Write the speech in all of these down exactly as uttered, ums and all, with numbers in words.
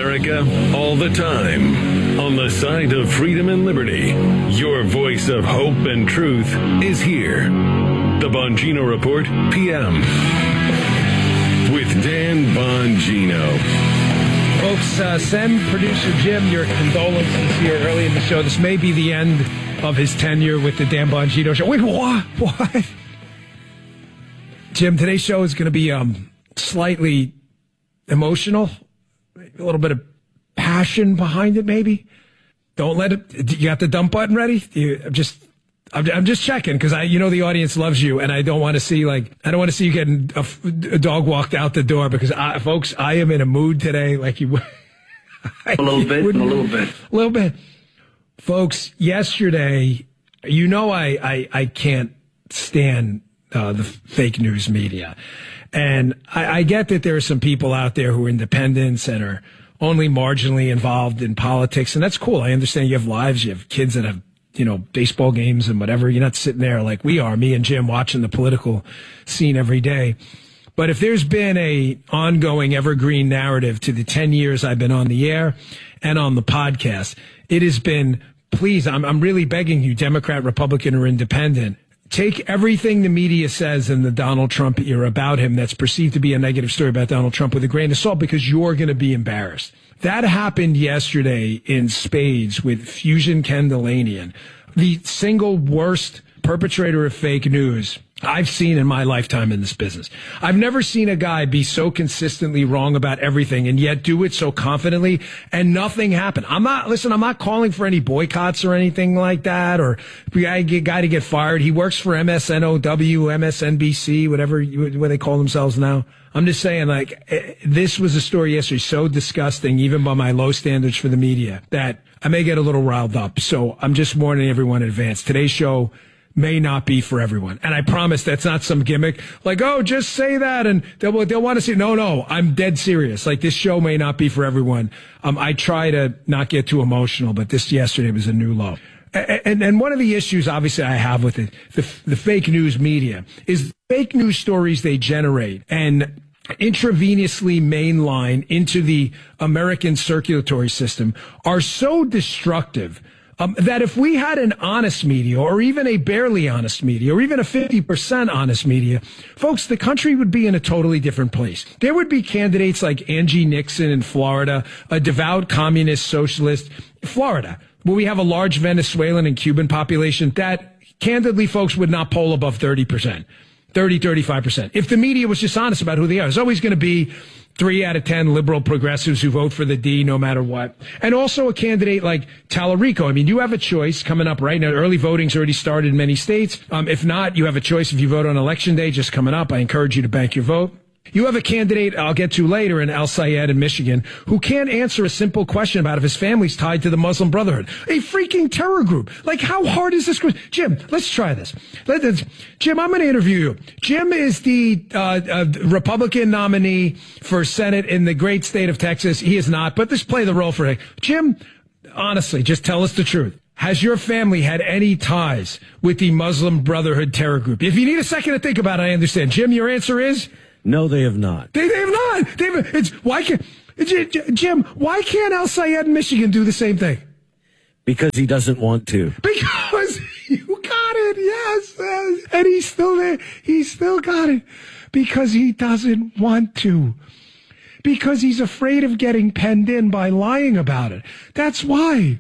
America, all the time. On the side of freedom and liberty, your voice of hope and truth is here. The Bongino Report, P M. With Dan Bongino. Folks, uh, send producer Jim your condolences here early in the show. This may be the end of his tenure with the Dan Bongino Show. Wait, what? What? Jim, today's show is going to be um, slightly emotional, a little bit of passion behind it, maybe. Don't let it. You got the dump button ready? You, I'm just, I'm, I'm just checking because I, you know, the audience loves you, and I don't want to see like, I don't want to see you getting a, a dog walked out the door because, I, folks, I am in a mood today, like you. a little bit, a little bit, a little bit, folks. Yesterday, you know, I, I, I can't stand uh, the fake news media, and I, I get that there are some people out there who are independents and are only marginally involved in politics, and that's cool. I understand you have lives, you have kids that have, you know, baseball games and whatever. You're not sitting there like we are, me and Jim, watching the political scene every day. But if there's been a ongoing evergreen narrative to the ten years I've been on the air and on the podcast, it has been, please, I'm, I'm really begging you, Democrat, Republican, or Independent, take everything the media says in the Donald Trump era about him that's perceived to be a negative story about Donald Trump with a grain of salt, because you're going to be embarrassed. That happened yesterday in spades with Fusion Kendallanian, the single worst perpetrator of fake news I've seen in my lifetime in this business. I've never seen a guy be so consistently wrong about everything and yet do it so confidently and nothing happened. I'm not, listen, I'm not calling for any boycotts or anything like that or a guy to get fired. He works for M S N O W, M S N B C, whatever you, what they call themselves now. I'm just saying, like, this was a story yesterday so disgusting, even by my low standards for the media, that I may get a little riled up. So I'm just warning everyone in advance. Today's show may not be for everyone. And I promise that's not some gimmick like, oh, just say that and they'll, they'll want to see. No, no, I'm dead serious. Like, this show may not be for everyone. Um, I try to not get too emotional, but this yesterday was a new low. And, and, and one of the issues, obviously, I have with it, the, the fake news media is fake news stories they generate and intravenously mainline into the American circulatory system are so destructive Um, that if we had an honest media or even a barely honest media or even a fifty percent honest media, folks, the country would be in a totally different place. There would be candidates like Angie Nixon in Florida, a devout communist socialist, Florida, where we have a large Venezuelan and Cuban population that, candidly, folks, would not poll above thirty percent, thirty, thirty-five percent. If the media was just honest about who they are, there's always going to be three out of ten liberal progressives who vote for the D no matter what. And also a candidate like Tallarico. I mean, you have a choice coming up right now. Early voting's already started in many states. Um, if not, you have a choice if you vote on election day just coming up. I encourage you to bank your vote. You have a candidate I'll get to later in Al Sayed in Michigan who can't answer a simple question about if his family's tied to the Muslim Brotherhood, a freaking terror group. Like, how hard is this? Jim, let's try this. Let's, Jim, I'm going to interview you. Jim is the uh, uh, Republican nominee for Senate in the great state of Texas. He is not, but let's play the role for him. Jim, honestly, just tell us the truth. Has your family had any ties with the Muslim Brotherhood terror group? If you need a second to think about it, I understand. Jim, your answer is? No, they have not. They, they have not. They have, it's why can't Jim? Why can't Al Sayed in Michigan do the same thing? Because he doesn't want to. Because you got it, yes, yes. And he's still there. He's still got it because he doesn't want to. Because he's afraid of getting penned in by lying about it. That's why.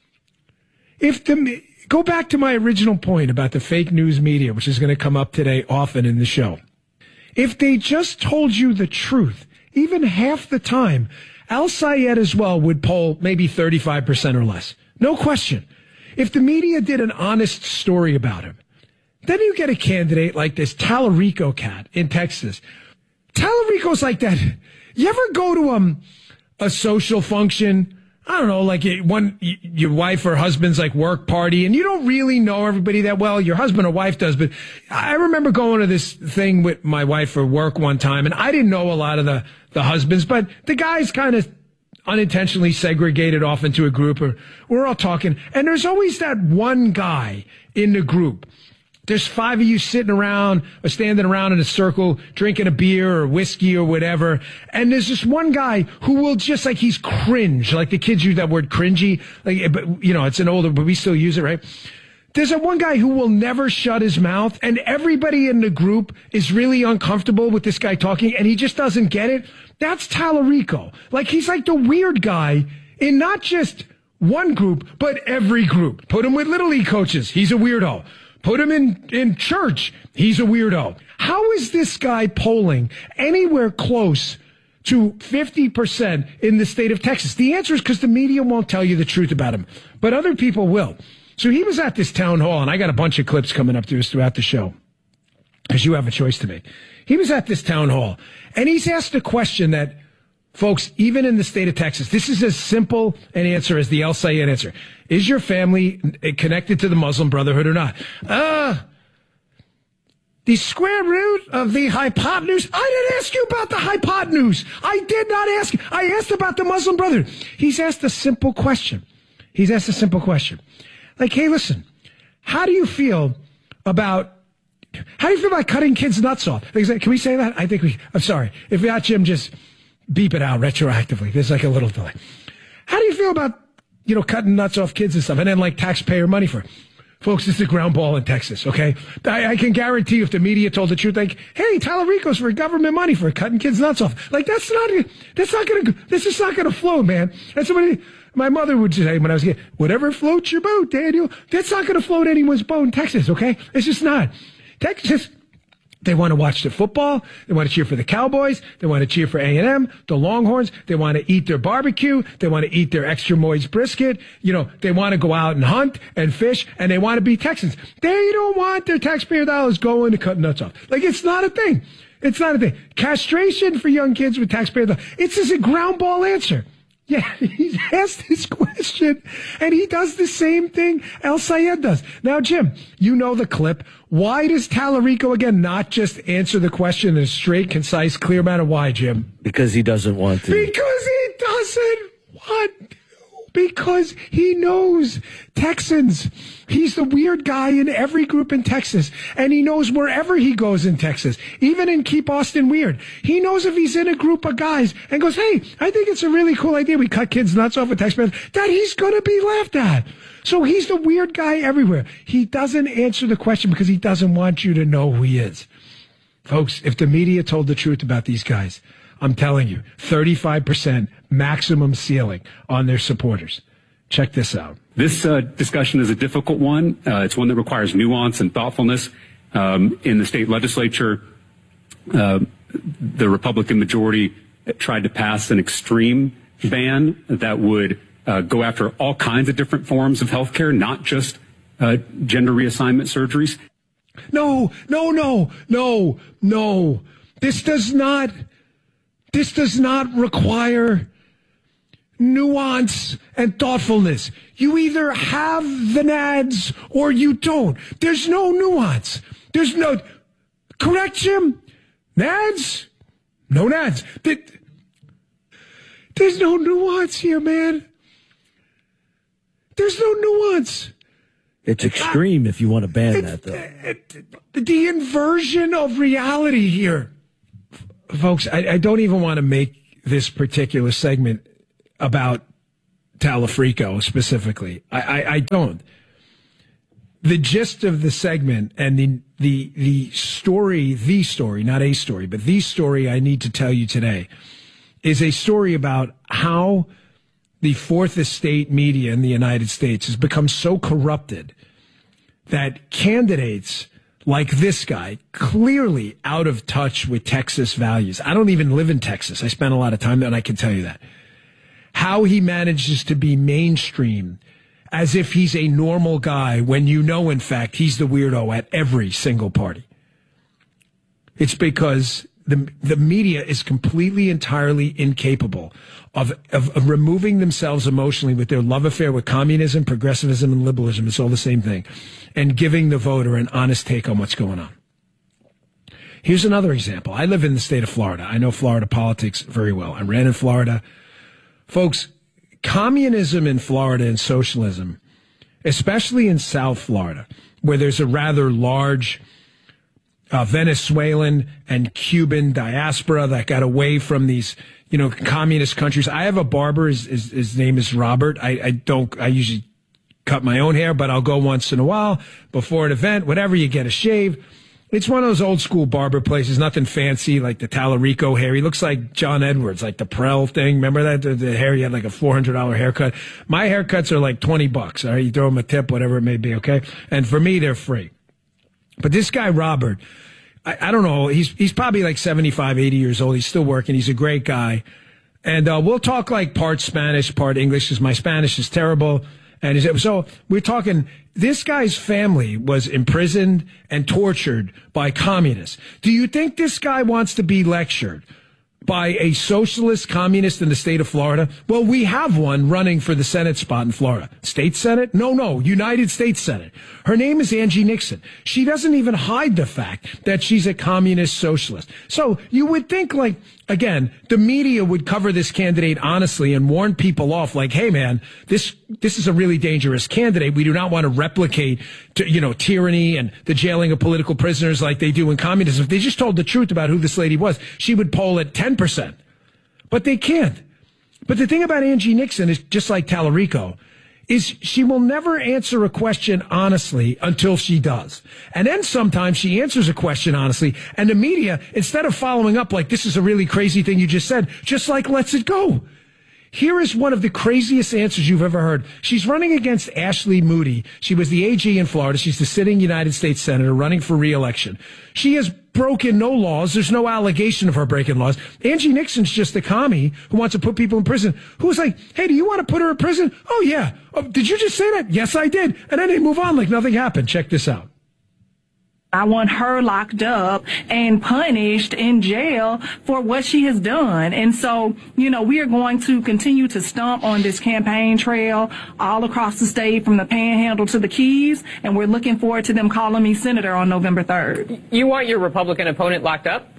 If the go back to my original point about the fake news media, which is going to come up today often in the show. If they just told you the truth, even half the time, Al Sayed as well would poll maybe thirty-five percent or less. No question. If the media did an honest story about him, then you get a candidate like this Tallarico cat in Texas. Tallarico's like that. You ever go to um, a social function? I don't know, like one, your wife or husband's like work party and you don't really know everybody that well. Your husband or wife does, but I remember going to this thing with my wife for work one time and I didn't know a lot of the, the husbands, but the guys kind of unintentionally segregated off into a group or we're all talking. And there's always that one guy in the group There's five of you sitting around or standing around in a circle, drinking a beer or whiskey or whatever. And there's this one guy who will just like, he's cringe. Like the kids use that word cringy. Like, but you know, it's an older, but we still use it, right? There's a one guy who will never shut his mouth, and everybody in the group is really uncomfortable with this guy talking, and he just doesn't get it. That's Tallarico. Like, he's like the weird guy in not just one group, but every group. Put him with Little League coaches. He's a weirdo. Put him in, in church. He's a weirdo. How is this guy polling anywhere close to fifty percent in the state of Texas? The answer is because the media won't tell you the truth about him, but other people will. So he was at this town hall, and I got a bunch of clips coming up to us throughout the show, because you have a choice to make. He was at this town hall, and he's asked a question that, folks, even in the state of Texas, this is as simple an answer as the El Sayed answer. Is your family connected to the Muslim Brotherhood or not? Uh, the square root of the hypotenuse. I didn't ask you about the hypotenuse. I did not ask. I asked about the Muslim Brotherhood. He's asked a simple question. He's asked a simple question. Like, hey, listen, how do you feel about, how do you feel about cutting kids' nuts off? Can we say that? I think we, I'm sorry. If not, Jim, just beep it out retroactively. There's like a little delay. How do you feel about, you know, cutting nuts off kids and stuff, and then like taxpayer money for it? Folks, this is a ground ball in Texas, okay? I, I can guarantee you if the media told the truth, like, hey, Tallarico's for government money for cutting kids' nuts off. Like, that's not, that's not gonna, this is not gonna flow, man. That's somebody, my mother would say when I was a kid, whatever floats your boat, Daniel. That's not gonna float anyone's boat in Texas, okay? It's just not. Texas, they want to watch the football. They want to cheer for the Cowboys. They want to cheer for A and M, the Longhorns. They want to eat their barbecue. They want to eat their extra moist brisket. You know, they want to go out and hunt and fish, and they want to be Texans. They don't want their taxpayer dollars going to cut nuts off. Like, it's not a thing. It's not a thing. Castration for young kids with taxpayer dollars. It's just a ground ball answer. Yeah, he's asked this question, and he does the same thing El Sayed does. Now, Jim, you know the clip. Why does Tallarico, again, not just answer the question in a straight, concise, clear manner? Why, Jim? Because he doesn't want to. Because he doesn't want to. Because he knows Texans. He's the weird guy in every group in Texas. And he knows wherever he goes in Texas, even in Keep Austin Weird. He knows if he's in a group of guys and goes, hey, I think it's a really cool idea. We cut kids' nuts off with taxpayers, that he's going to be laughed at. So he's the weird guy everywhere. He doesn't answer the question because he doesn't want you to know who he is. Folks, if the media told the truth about these guys, I'm telling you, thirty-five percent maximum ceiling on their supporters. Check this out. This uh, discussion is a difficult one. Uh, it's one that requires nuance and thoughtfulness. Um, in the state legislature, uh, the Republican majority tried to pass an extreme ban that would uh, go after all kinds of different forms of health care, not just uh, gender reassignment surgeries. No, no, no, no, no. This does not... This does not require nuance and thoughtfulness. You either have the nads or you don't. There's no nuance. There's no... Correct, Jim? Nads? No nads. There's no nuance here, man. There's no nuance. It's extreme if you want to ban that, though. The inversion of reality here. Folks, I, I don't even want to make this particular segment about Tallarico specifically. I, I, I don't. The gist of the segment and the, the the story, the story, not a story, but the story I need to tell you today is a story about how the fourth estate media in the United States has become so corrupted that candidates like this guy, clearly out of touch with Texas values. I don't even live in Texas. I spent a lot of time there, and I can tell you that. How he manages to be mainstream as if he's a normal guy when you know, in fact, he's the weirdo at every single party. It's because the the media is completely, entirely incapable of, of, of removing themselves emotionally with their love affair with communism, progressivism, and liberalism. It's all the same thing. And giving the voter an honest take on what's going on. Here's another example. I live in the state of Florida. I know Florida politics very well. I ran in Florida. Folks, communism in Florida and socialism, especially in South Florida, where there's a rather large uh, Venezuelan and Cuban diaspora that got away from these, you know, communist countries. I have a barber. His, his, his name is Robert. I, I don't, I usually cut my own hair, but I'll go once in a while before an event, whatever, you get a shave. It's one of those old school barber places, nothing fancy like the Tallarico hair. He looks like John Edwards, like the Prel thing. Remember that? The, the hair, he had like a four hundred dollars haircut. My haircuts are like twenty bucks. All right. You throw him a tip, whatever it may be. Okay. And for me, they're free. But this guy, Robert, I, I don't know. He's, he's probably like seventy-five, eighty years old. He's still working. He's a great guy. And, uh, we'll talk like part Spanish, part English, because my Spanish is terrible. And so we're talking, this guy's family was imprisoned and tortured by communists. Do you think this guy wants to be lectured by a socialist communist in the state of Florida? Well, we have one running for the Senate spot in Florida. State Senate? No, no, United States Senate. Her name is Angie Nixon. She doesn't even hide the fact that she's a communist socialist. So you would think, like, again, the media would cover this candidate honestly and warn people off like, hey, man, this this is a really dangerous candidate. We do not want to replicate, to, you know, tyranny and the jailing of political prisoners like they do in communism. If they just told the truth about who this lady was, she would poll at ten percent. But they can't. But the thing about Angie Nixon is, just like Tallarico, is she will never answer a question honestly until she does. And then sometimes she answers a question honestly, and the media, instead of following up like, this is a really crazy thing you just said, just like lets it go. Here is one of the craziest answers you've ever heard. She's running against Ashley Moody. She was the A G in Florida. She's the sitting United States Senator running for re-election. She has broken no laws. There's no allegation of her breaking laws. Angie Nixon's just a commie who wants to put people in prison, who's like, hey, do you want to put her in prison? Oh, yeah. Oh, did you just say that? Yes, I did. And then they move on like nothing happened. Check this out. I want her locked up and punished in jail for what she has done. And so, you know, we are going to continue to stomp on this campaign trail all across the state, from the Panhandle to the Keys, and we're looking forward to them calling me senator on November third. You want your Republican opponent locked up?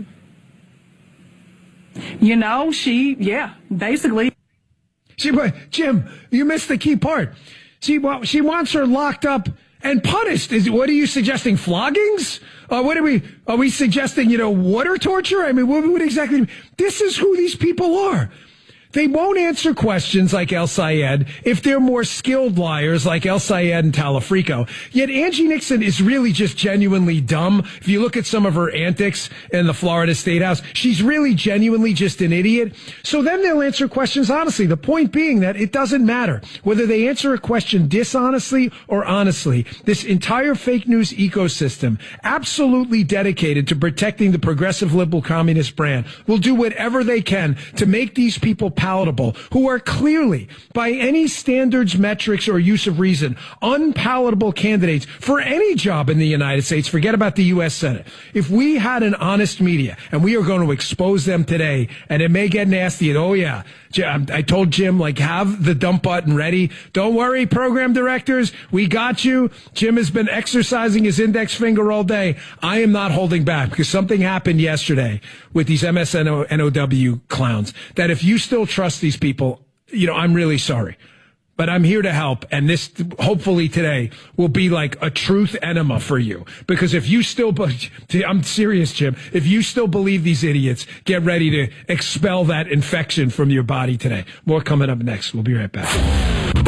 You know, she, yeah, basically. She, Jim, you missed the key part. She, well, she wants her locked up and punished. Is what are you suggesting? Floggings? Uh, what are we? Are we suggesting, you know, water torture? I mean, what, what exactly? This is who these people are. They won't answer questions like El Sayed if they're more skilled liars like El Sayed and Tallarico. Yet Angie Nixon is really just genuinely dumb. If you look at some of her antics in the Florida State House, she's really genuinely just an idiot. So then they'll answer questions honestly. The point being that it doesn't matter whether they answer a question dishonestly or honestly. This entire fake news ecosystem, absolutely dedicated to protecting the progressive liberal communist brand, will do whatever they can to make these people palatable, who are clearly, by any standards, metrics, or use of reason, unpalatable candidates for any job in the United States. Forget about the U S Senate. If we had an honest media, and we are going to expose them today, and it may get nasty, and oh yeah, I told Jim, like, have the dump button ready. Don't worry, program directors, we got you. Jim has been exercising his index finger all day. I am not holding back, because something happened yesterday with these M S N O W clowns that if you still trust these people, you know, I'm really sorry. But I'm here to help, and this, hopefully today, will be like a truth enema for you. Because if you still, I'm serious, Jim, if you still believe these idiots, get ready to expel that infection from your body today. More coming up next. We'll be right back.